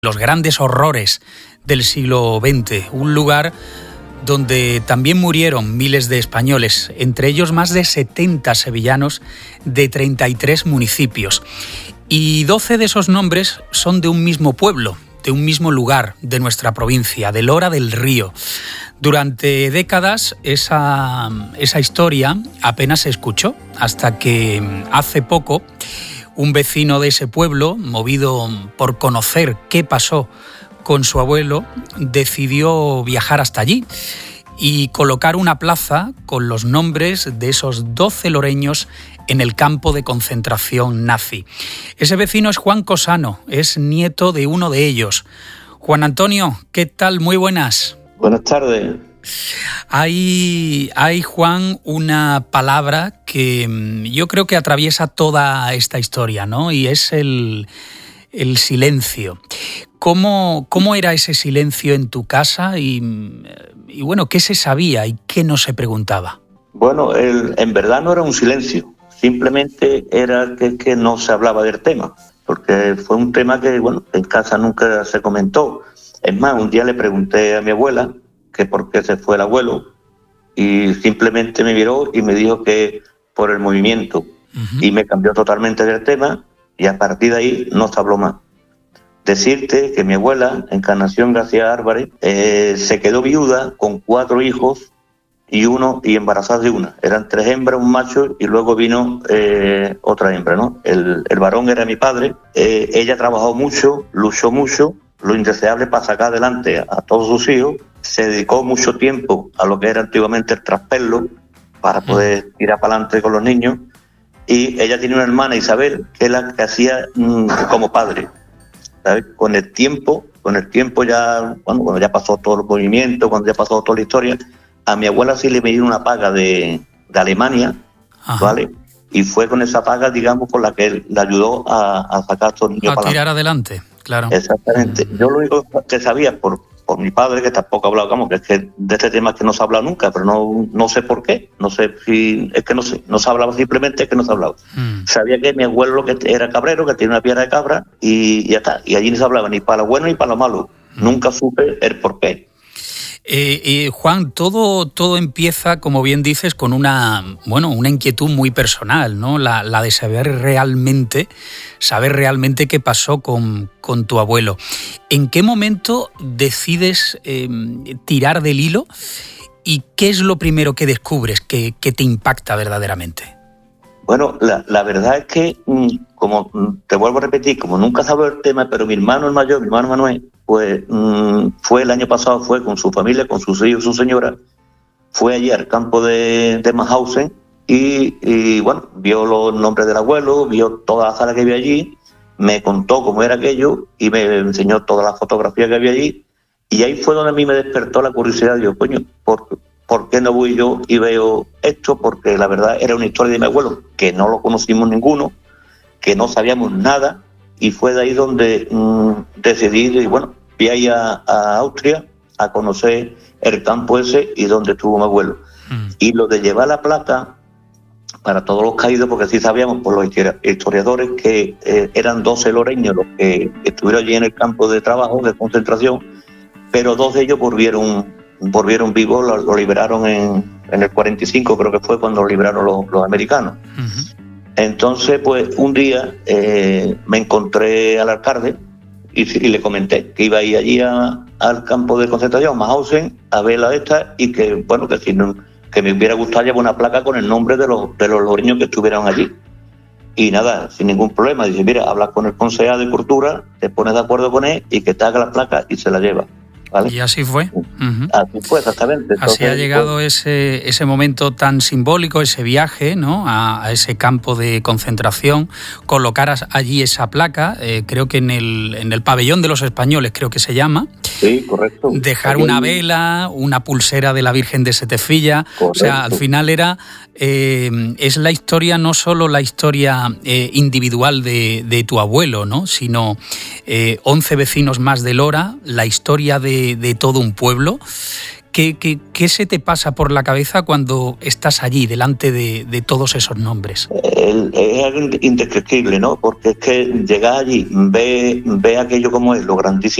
los grandes horrores del siglo XX, un lugar donde también murieron miles de españoles, entre ellos más de 70 sevillanos de 33 municipios. Y 12 de esos nombres son de un mismo pueblo, de un mismo lugar de nuestra provincia, de Lora del Río. Durante décadas esa historia apenas se escuchó, hasta que hace poco un vecino de ese pueblo, movido por conocer qué pasó con su abuelo, decidió viajar hasta allí y colocar una plaza con los nombres de esos 12 loreños en el campo de concentración nazi. Ese vecino es Juan Cosano, es nieto de uno de ellos. Juan Antonio, ¿qué tal? Muy buenas. Buenas tardes. Hay, Juan, una palabra que yo creo que atraviesa toda esta historia, ¿no? Y es el silencio. ¿Cómo era ese silencio en tu casa? Y bueno, ¿qué se sabía y qué no se preguntaba? Bueno, en verdad no era un silencio. Simplemente era que no se hablaba del tema. Porque fue un tema que, bueno, en casa nunca se comentó. Es más, un día le pregunté a mi abuela que por qué se fue el abuelo, y simplemente me miró y me dijo que por el movimiento. Uh-huh. Y me cambió totalmente del tema, y a partir de ahí no se habló más. Decirte que mi abuela, Encarnación García Álvarez, se quedó viuda con 4 hijos y embarazada de una. Eran 3 hembras, un macho, y luego vino otra hembra, ¿no? El varón era mi padre. Ella trabajó mucho, luchó mucho, lo indeseable para sacar adelante a todos sus hijos. Se dedicó mucho tiempo a lo que era antiguamente el traspelo para poder tirar para adelante con los niños. Y ella tiene una hermana, Isabel, que es la que hacía como padre. ¿Sabes? Con el tiempo ya, cuando ya pasó todo el movimiento, cuando ya pasó toda la historia, a mi abuela sí le dieron una paga de Alemania, ¿vale? Y fue con esa paga, digamos, con la que él le ayudó a sacar a estos niños para tirar adelante, claro. Exactamente. Yo lo único que sabía por mi padre, que tampoco ha hablado, digamos, que es que de este tema que no se ha hablado nunca, pero no sé por qué, no sé si, es que no sé, no se ha hablado, simplemente es que no se ha hablado. Sabía que mi abuelo lo que era cabrero, que tenía una piedra de cabra, y ya está, y allí no se hablaba ni para lo bueno ni para lo malo. Nunca supe el por qué. Juan, todo empieza, como bien dices, con una inquietud muy personal, ¿no? La de saber realmente qué pasó con tu abuelo. ¿En qué momento decides tirar del hilo y qué es lo primero que descubres que te impacta verdaderamente? Bueno, la verdad es que, como te vuelvo a repetir, como nunca sabía el tema, pero mi hermano el mayor, mi hermano Manuel, pues fue el año pasado, fue con su familia, con sus hijos, su señora, fue allí al campo de Mauthausen y bueno, vio los nombres del abuelo, vio toda la sala que había allí, me contó cómo era aquello y me enseñó todas las fotografías que había allí, y ahí fue donde a mí me despertó la curiosidad. Digo, coño, ¿por qué no voy yo y veo esto? Porque la verdad era una historia de mi abuelo, que no lo conocimos ninguno, que no sabíamos nada, y fue de ahí donde decidí, y bueno, fui ahí a Austria a conocer el campo ese y donde estuvo mi abuelo. Y lo de llevar la placa para todos los caídos, porque sí sabíamos por los historiadores que eran 12 loreños los que estuvieron allí en el campo de trabajo, de concentración, pero 2 de ellos volvieron vivos, lo liberaron en el 45, creo que fue cuando lo liberaron los americanos. Uh-huh. Entonces, pues un día me encontré al alcalde y le comenté que iba a ir allí al campo de concentración, Mauthausen, a ver la esta, y que, bueno, que me hubiera gustado llevar una placa con el nombre de los loreños que estuvieron allí. Y nada, sin ningún problema. Dice, mira, hablas con el concejal de Cultura, te pones de acuerdo con él y que te haga la placa y se la lleva. ¿Vale? Y así fue. Uh-huh. Así fue, exactamente. Entonces, así ha llegado ese momento tan simbólico, ese viaje, ¿no? a ese campo de concentración, colocar allí esa placa, creo que en el pabellón de los españoles, creo que se llama. Sí, correcto. Dejar una vela, una pulsera de la Virgen de Setefilla. Correcto. O sea, al final es la historia, no solo la historia individual de tu abuelo, ¿no? Sino 11 vecinos más de Lora, la historia de todo un pueblo ¿Qué se te pasa por la cabeza cuando estás allí, delante de todos esos nombres? Es algo indescriptible, ¿no? Porque es que llegar allí, ve aquello como es, lo grandísimo